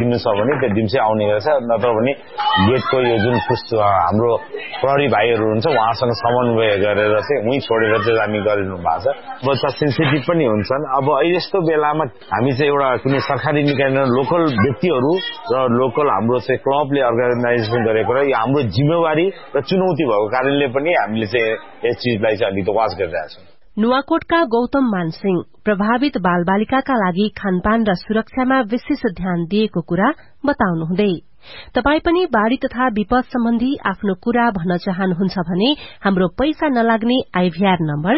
किन्नु छ भने त्यो दिम्से आउने गर्छ, नत्र भने गेटको यो जुन हाम्रो प्रहरी भाइहरू हुन्छ उहाँसँग समन्वय गरेर चाहिँ उही छोडेर चाहिँ जाने गरिनु भएको छ। बच्चा सेन्सिटिभ पनि हुन्छन्। अब यस्तो बेलामा हामी चाहिँ एउटा कुनै सरकारी निकाय लोकल व्यक्तिहरू र लोकल हाम्रो चाहिँ क्लबले अर्गनाइजेसन गरेको र यो हाम्रो जिम्मेवारी र चुनौती भएको कारणले पनि हामीले चाहिँ यस चिजलाई चाहिँ अलिकति वाच गरिरहेका छौँ। नुवाकोटका गौतम मानसिंह प्रभावित बालबालिकाका लागि खानपान र सुरक्षामा विशेष ध्यान दिएको कुरा बताउनुहुँदै तपाई पनि बाढ़ी तथा विपद सम्बन्धी आफ्नो कुरा भन्न चाहनुहुन्छ भने हाम्रो पैसा नलाग्ने आईभीआर नम्बर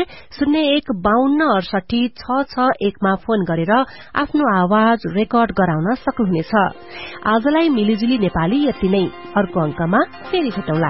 0152686661 मा फोन गरेर आफ्नो आवाज रेकर्ड गराउन सक्नुहुनेछ। आजलाई मिलिजुली नेपाली यति नै। अर्को अंकमा फेरि भेटौँला।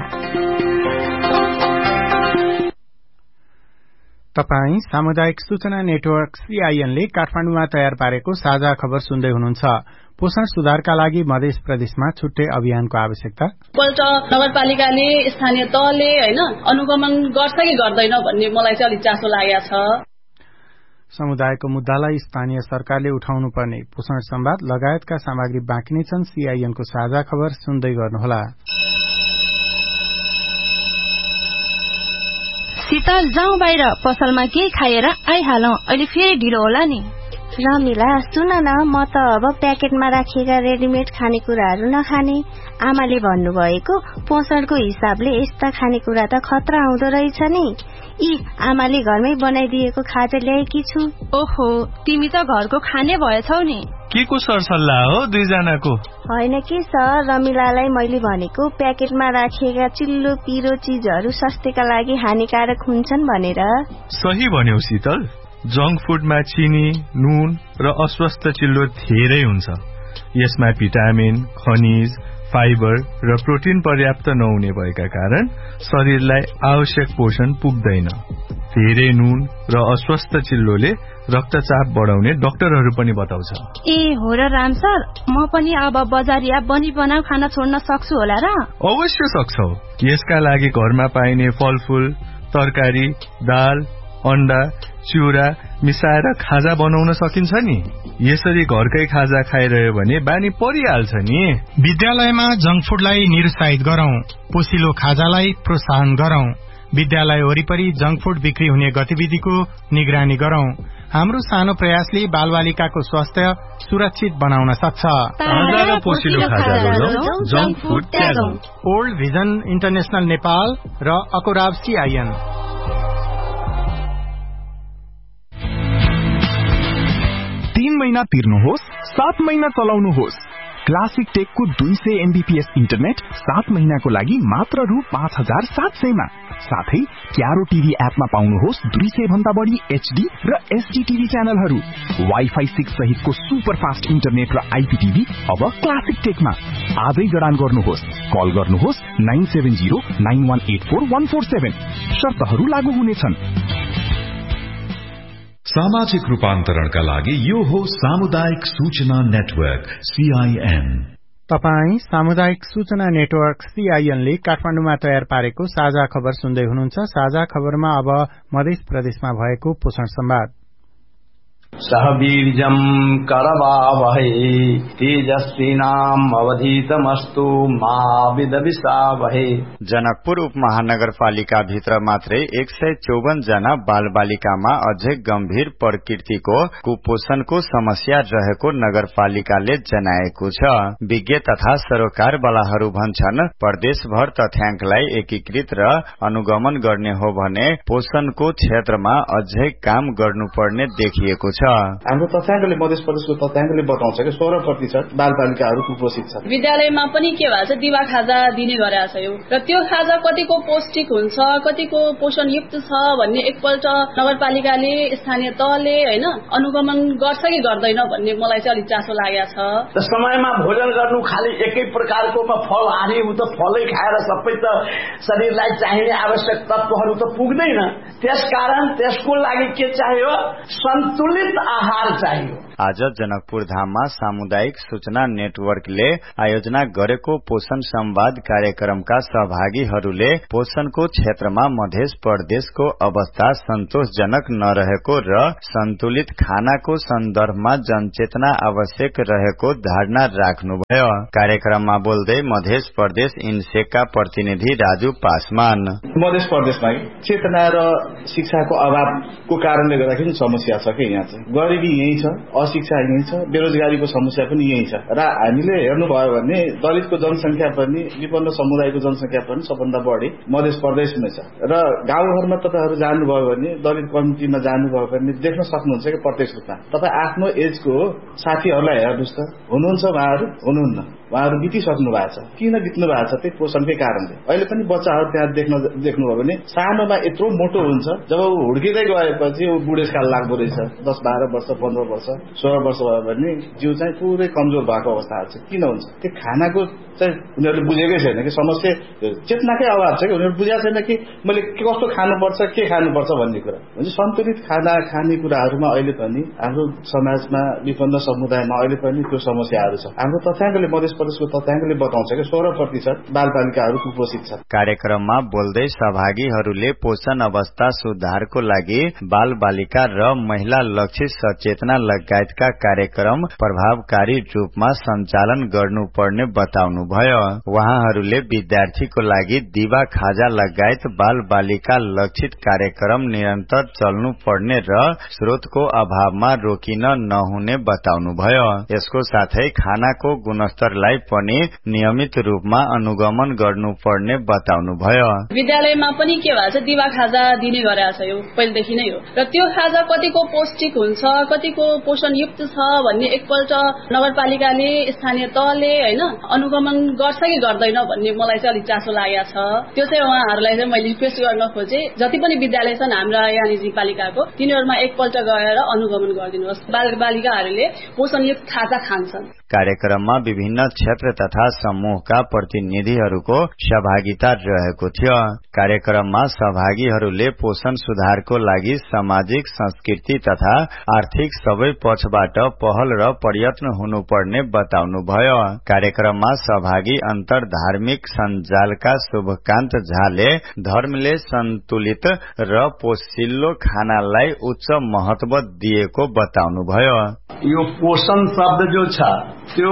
तपाई सामुदायिक सूचना नेटवर्क सीआईएन ले काठमाडौँमा तयार पारेको साझा खबर सुन्दै हुनुहुन्छ। पोषण सुधारका लागि मध्य प्रदेशमा छुट्टै अभियानको आवश्यकता। पल्ट नगरपालिकाले स्थानीय तहले अनुगमन गर्छ कि गर्दैन भन्ने मलाई चाहिँ अलिक चासो लागेको छ। समुदायको मुद्दालाई स्थानीय सरकारले उठाउनु पर्ने पोषण संवाद लगायतका सामग्री बाँकी नै छन्। सीआईएनको साझा खबर सुन्दै गर्नुहोला। शीतल जाउँ बाहिर, पसलमा केही खाएर आइहालौं, अहिले फेरि ढिलो होला नि। रमिला सुन न, म त अब प्याकेटमा राखिएका रेडिमेड खानेकुराहरू नखाने। आमाले भन्नुभएको पोषणको हिसाबले यस्ता खानेकुरा त खतरा आउँदो रहेछ नि। आमाले घरमै बनाइदिएको खाजा ल्याएकी छु। ओहो, तिमी त घरको खाने भएछौ नि। के को सरसल्लाह हो दुईजनाको? होइन के सर, रमिलालाई मैले भनेको प्याकेटमा राखिएका चिल्लो पिरो चीजहरू स्वास्थ्यका लागि हानिकारक हुन्छन् भनेर। सही भन्यौ शीतल। जंक फूडमा चिनी, नुन र अस्वस्थ चिल्लो धेरै हुन्छ। यसमा भिटामिन, खनिज, फाइबर र प्रोटिन पर्याप्त नहुने भएका कारण शरीरलाई आवश्यक पोषण पुग्दैन। धेरै नुन र अस्वस्थ चिल्लोले रक्तचाप बढाउने डाक्टरहरू पनि बताउँछ। हो र राम सर, म पनि अब बजारिया बनाउ खाना छोड्न सक्छु होला र? अवश्य सक्छौ। यसका लागि घरमा पाइने फलफूल, तरकारी, दाल, अण्डा, चिउरा मिसाएर खाजा बनाउन सकिन्छ नि। यसरी घरकै खाजा खाइरह्यो भने बानी परिहाल्छ नि। विद्यालयमा जंक फूडलाई निरुत्साहित गरौं, पोसिलो खाजालाई प्रोत्साहन गरौं। विद्यालय वरिपरि जंक फूड बिक्री हुने गतिविधिको निगरानी गरौं। हाम्रो सानो प्रयासले बालबालिकाको स्वास्थ्य सुरक्षित बनाउन सक्छ। Junk food त्यागौं। Old vision international Nepal र अकोराब सीआईएन। 3 महिना तिर्नुहोस्, 7 महिना चलाउनुहोस्। क्लासिक टेकको 200 MBPS इन्टरनेट 7 महिनाको लागि मात्र रु 5700 मा। साथै क्यारो टिभी एपमा पाउनुहोस् 200 भन्दा बढी HD र SD टिभी च्यानलहरू। वाइफाई 6 सहितको सुपर फास्ट इन्टरनेट र आइपीटिभी अब क्लासिक टेकमा। आजै जडान गर्नुहोस्। कल गर्नुहोस् 9709184147। शर्तहरू लागू हुनेछन्। सामाजिक रूपान्तरणका लागि यो हो सामुदायिक सूचना नेटवर्क सीआईएन। तपाई सामुदायिक सूचना नेटवर्क सीआईएन ले काठमाडौँमा तयार पारेको साझा खबर सुन्दै हुनुहुन्छ। साझा खबरमा अब मध्य प्रदेशमा भएको पोषण संवाद। सहबीर्जं करवावहै तेजस्विनामवधीतमस्तु मा विद्विषावहै। जनकपुर उपमहानगरपालिका भित्र मात्रै 154 जना बालबालिकामा अझै गम्भीर प्रकृतिको कुपोषणको समस्या रहेको नगरपालिकाले जनाएको छ। विज्ञ तथा सरोकारवालाहरू भन्छन् प्रदेशभर तथ्याङ्कलाई एकीकृत र अनुगमन गर्ने हो भने पोषणको क्षेत्रमा अझै काम गर्नुपर्ने देखिएको छ। हाम्रो तथ्याङ्कले मध्य प्रदेशको तथ्याङ्कले बताउँछ कि 16% बालबालिकाहरू कुपोषित छन्। विद्यालयमा पनि के भएको छ, दिवा खाजा दिने गरेको छ र त्यो खाजा कतिको पौष्टिक हुन्छ, कतिको पोषणयुक्त छ भन्ने एकपल्ट नगरपालिकाले स्थानीय तहले अनुगमन गर्छ कि गर्दैन भन्ने मलाई चाहिँ अलिक चासो लागेको छ। समयमा भोजन गर्नु खाली एकै प्रकारको फल हाने त फलै खाएर सबै त शरीरलाई चाहिने आवश्यक तत्त्वहरू त पुग्दैन। त्यसकारण त्यसको लागि के चाहियो, सन्तुलित आहार चाहियो। आज जनकपुर धाममा सामुदायिक सूचना नेटवर्कले आयोजना गरेको पोषण संवाद कार्यक्रमका सहभागीहरूले पोषणको क्षेत्रमा मध्य प्रदेशको अवस्था सन्तोषजनक नरहेको र सन्तुलित खानाको सन्दर्भमा जनचेतना आवश्यक रहेको धारणा राख्नुभयो। कार्यक्रममा बोल्दै मध्य प्रदेश इन्सेकका प्रतिनिधि राजु पासवान, मध्य प्रदेशमा चेतना र शिक्षाको अभावको कारणले गर्दाखेरि समस्या छ कि यहाँ चाहिँ गरिबी यही छ, अशिक्षा यही छ, बेरोजगारीको समस्या पनि यही छ र हामीले हेर्नुभयो भने दलितको जनसंख्या पनि विपन्न समुदायको जनसंख्या पनि सबभन्दा बढी मध्य प्रदेशमै छ र गाउँघरमा तपाईहरु जानुभयो भने दलित कम्युनिटीमा जानुभयो भने देख्न सक्नुहुन्छ कि प्रत्यक्ष रूपमा तपाई आफ्नो एजको साथीहरूलाई हेर्नुस् त, हुनुहुन्छ उहाँहरु, हुनुहुन्न, उहाँहरु बितिसक्नु भएको छ। किन बित्नु भएको छ? त्यही पोषणकै कारणले। अहिले पनि बच्चाहरु त्यहाँ देख्नुभयो भने सानोमा यत्रो मोटो हुन्छ, जब ऊ हुर्किँदै गएपछि ऊ बुढेसकाल लाग्दो रहेछ। 10-12 वर्ष, 15 वर्ष, 16 वर्ष भयो भने जिउ चाहिँ पुरै कमजोर भएको अवस्था छ। किन हुन्छ? त्यो खानाको चाहिँ उनीहरूले बुझेकै छैन कि समस्या चेतनाकै अभाव छ कि उनीहरू बुझेको छैन कि मैले कस्तो खानुपर्छ, के खानुपर्छ भन्ने कुरा। हुन्छ सन्तुलित खाना खाने कुराहरूमा अहिले पनि हाम्रो समाजमा विपन्न समुदायमा अहिले पनि त्यो समस्याहरू छ। हाम्रो तथ्याङ्कले मध्य प्रदेशको तथ्याङ्कले बताउँछ कि 16% बालबालिकाहरू कुपोषित छन्। कार्यक्रममा बोल्दै सहभागीहरूले पोषण अवस्था सुधारको लागि बालबालिका र महिला लक्षित सचेतना लगायतका कार्यक्रम प्रभावकारी रूपमा सञ्चालन गर्नुपर्ने बताउनुभयो। उहाँहरूले विद्यार्थीको लागि दिवा खाजा लगायत बालबालिका लक्षित कार्यक्रम निरन्तर चल्नुपर्ने र स्रोतको अभावमा रोकिन नहुने बताउनुभयो। यसको साथै खानाको गुणस्तरलाई पनि नियमित रूपमा अनुगमन गर्नुपर्ने बताउनुभयो। विद्यालयमा पनि के भन्छ दिवा खाजा दिने गरेको छ, यो पहिलेदेखि नै हो र त्यो खाजा कतिको पौष्टिक हुन्छ, कतिको पोषणयुक्त छ भन्ने एकपल्ट नगरपालिकाले स्थानीय तहले हैन अनुगमन गर्छ कि गर्दैन भन्ने मलाई चाहिँ अलिक चासो लागेको छ। त्यो चाहिँ उहाँहरूलाई चाहिँ मैले रिक्वेस्ट गर्न खोजे, जति पनि विद्यालय छन् हाम्रा यहाँनिर पालिकाको तिनीहरूमा एकपल्ट गएर अनुगमन गरिदिनुहोस्, बालबालिकाहरूले पोषणयुक्त खाजा खान्छन्। कार्यक्रममा विभिन्न क्षेत्र तथा समूहका प्रतिनिधिहरूको सहभागिता रहेको थियो। कार्यक्रममा सहभागीहरूले पोषण सुधारको लागि सामाजिक, संस्कृति तथा आर्थिक सबै पक्षबाट पहल र प्रयत्न हुनुपर्ने बताउनुभयो। कार्यक्रममा सहभागी अन्तर धार्मिक सञ्जालका शुभकान्त झाले धर्मले सन्तुलित र पोषिलो खानालाई उच्च महत्व दिएको बताउनुभयो। यो पोषण शब्द जो छ त्यो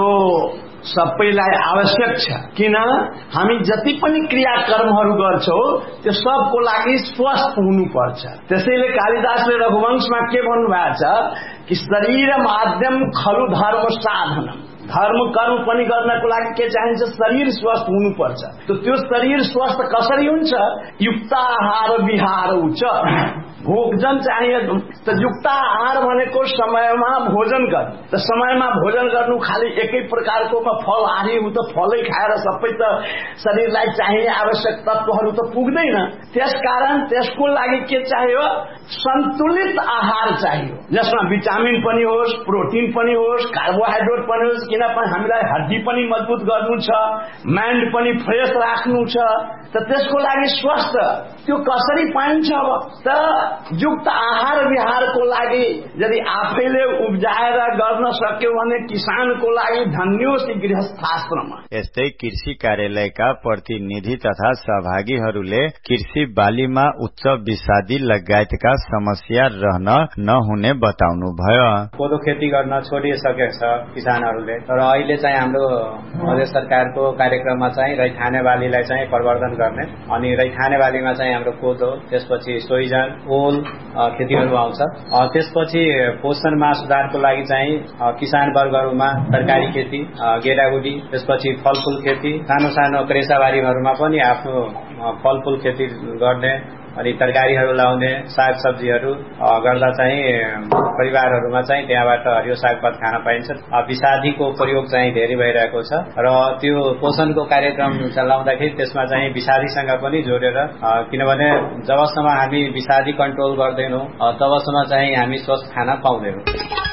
सबैलाई आवश्यक छ, किन हामी जति पनि क्रियाकर्महरू गर्छौं त्यो सबको लागि स्वस्थ हुनुपर्छ। त्यसैले कालिदासले रघुवंशमा के भन्नुभएको छ कि शरीर माध्यम खलु धर्म साधनम, धर्म कर्म पनि गर्नको लागि के चाहिन्छ? शरीर स्वस्थ हुनुपर्छ। त्यो शरीर स्वस्थ कसरी हुन्छ? युक्ताहार विहार उच्च भोजन चाहिए। त युक्त आहार भनेको समयमा भोजन गर्नु। त समयमा भोजन गर्नु खाली एकै प्रकारको फल हारी हो त फलै खाएर सबै त शरीरलाई चाहिने आवश्यक तत्त्वहरू त पुग्दैन। त्यसकारण त्यसको लागि के चाहियो? सन्तुलित आहार चाहियो, जसमा भिटामिन पनि होस्, प्रोटिन पनि होस्, कार्बोहाइड्रेट पनि होस्। किनभने हामीलाई हड्डी पनि मजबुत गर्नु छ, माइन्ड पनि फ्रेश राख्नु छ। त त्यसको लागि स्वस्थ त्यो कसरी पाइन्छ? त युक्त आहार विहारको लागि यदि आफैले उब्जाएर गर्न सक्यो भने किसानको लागि धन्य होस् गृहस्थाश्रमा। यस्तै कृषि कार्यालयका प्रतिनिधि तथा सहभागीहरूले कृषि बालीमा उच्च विषादी लगायतका समस्या रहन नहुने बताउनुभयो। कोदो खेती गर्न छोडिसकेको छ किसानहरूले, तर अहिले चाहिँ हाम्रो मध्य सरकारको कार्यक्रममा चाहिँ रैथाने बालीलाई चाहिँ प्रवर्धन गर्ने, अनि रैथाने बालीमा चाहिँ हाम्रो कोदो, त्यसपछि सोइजन, ओल खेतीहरू आउँछ। त्यसपछि पोषणमा सुधारको लागि चाहिँ किसान वर्गहरूमा तरकारी खेती, गेडागुडी, त्यसपछि फलफूल खेती, सानो सानो क्रेसाबारीहरूमा पनि आफ्नो फलफूल खेती गर्ने अनि तरकारीहरू लाउने, साग सब्जीहरू गर्दा चाहिँ परिवारहरूमा चाहिँ त्यहाँबाट हरियो सागपात खान पाइन्छ। विषादीको प्रयोग चाहिँ धेरै भइरहेको छ र त्यो पोषणको कार्यक्रम चलाउँदाखेरि त्यसमा चाहिँ विषादीसँग पनि जोडेर, किनभने जबसम्म हामी विषादी कन्ट्रोल गर्दैनौँ तबसम्म चाहिँ हामी स्वस्थ खाना पाउँदैनौँ।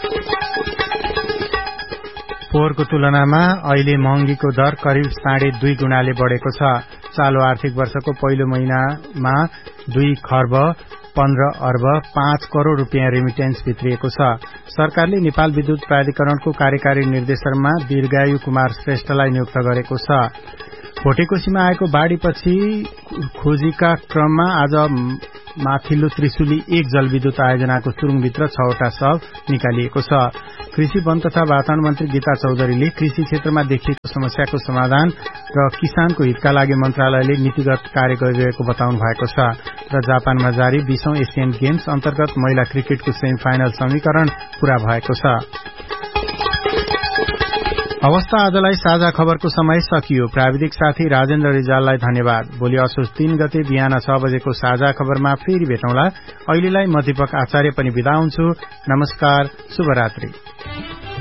पोहोरको तुलनामा अहिले महँगीको दर करिब 2.5 गुणाले बढेको छ। चालु आर्थिक वर्षको पहिलो महिनामा 2 खर्ब 15 अर्ब 5 करोड़ रूपियाँ रेमिटेन्स भित्रिएको छ। सरकारले नेपाल विद्युत प्राधिकरणको कार्यकारी निर्देशनमा दीर्घायु कुमार श्रेष्ठलाई नियुक्त गरेको छ। भोटेकोशीमा आएको बाढ़ीपछि खोजीका क्रममा आज माथिल्लो त्रिशुली 1 जलविद्युत आयोजनाको सुरुङभित्र 6वटा शव निकालिएको छ। कृषि वन तथा वातावरण मन्त्री गीता चौधरीले कृषि क्षेत्रमा देखिएको समस्याको समाधान र किसानको हितका लागि मन्त्रालयले नीतिगत कार्य गरिरहेको बताउनु भएको छ। र जापानमा जारी 20औं एशियन गेम्स अन्तर्गत महिला क्रिकेटको सेमी फाइनल समीकरण पूरा भएको छ। अवस्था आजलाई साझा खबरको समय सकियो। प्राविधिक साथी राजेन्द्र रिजाललाई धन्यवाद। भोलि असोज 3 गते बिहान 6 बजेको साझा खबरमा फेरि भेटौँला। अहिलेलाई म दीपक आचार्य पनि बिदा हुन्छु। नमस्कार, शुभरात्रि।